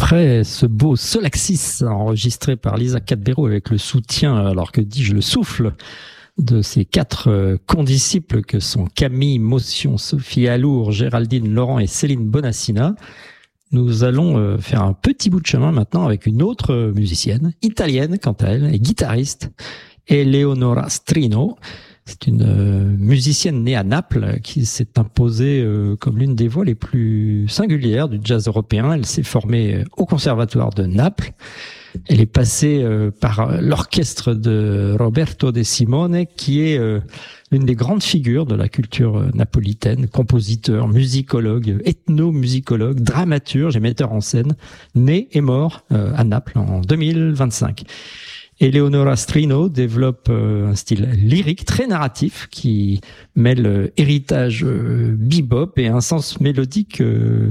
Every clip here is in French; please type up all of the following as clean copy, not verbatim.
Après ce beau Solaxis enregistré par Lisa Cadbero avec le soutien, alors que dis-je, le souffle de ses 4 condisciples que sont Camille Motion, Sophie Alour, Géraldine Laurent et Céline Bonassina, nous allons faire un petit bout de chemin maintenant avec une autre musicienne, italienne quant à elle, et guitariste, Eleonora Strino. C'est une musicienne née à Naples qui s'est imposée comme l'une des voix les plus singulières du jazz européen. Elle s'est formée au Conservatoire de Naples. Elle est passée par l'orchestre de Roberto De Simone, qui est l'une des grandes figures de la culture napolitaine, compositeur, musicologue, ethnomusicologue, dramaturge et metteur en scène, né et mort à Naples en 2025. Eleonora Strino développe un style lyrique très narratif qui mêle héritage bebop et un sens mélodique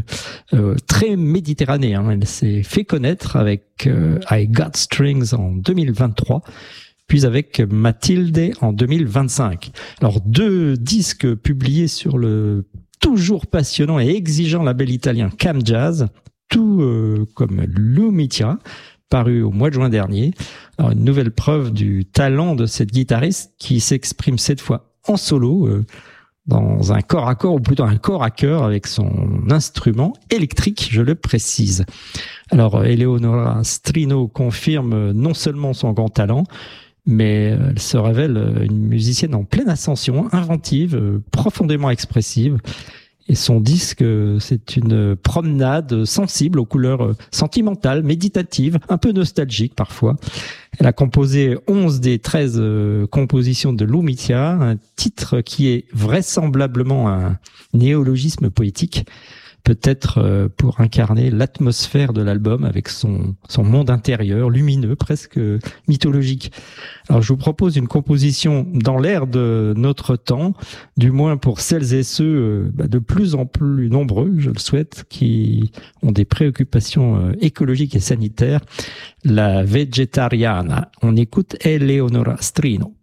très méditerranéen. Elle s'est fait connaître avec I Got Strings en 2023, puis avec Matilde en 2025. Alors 2 disques publiés sur le toujours passionnant et exigeant label italien Cam Jazz, tout comme Lumitia, paru au mois de juin dernier. Alors, une nouvelle preuve du talent de cette guitariste qui s'exprime cette fois en solo, dans un corps à corps, ou plutôt un corps à cœur avec son instrument électrique, je le précise. Alors, Eleonora Strino confirme non seulement son grand talent, mais elle se révèle une musicienne en pleine ascension, inventive, profondément expressive. Et son disque, c'est une promenade sensible aux couleurs sentimentales, méditatives, un peu nostalgiques parfois. Elle a composé 11 des 13 compositions de Lumitia, un titre qui est vraisemblablement un néologisme poétique, peut-être pour incarner l'atmosphère de l'album avec son monde intérieur, lumineux, presque mythologique. Alors je vous propose une composition dans l'air de notre temps, du moins pour celles et ceux de plus en plus nombreux, je le souhaite, qui ont des préoccupations écologiques et sanitaires, la Vegetariana. On écoute Eleonora Strino.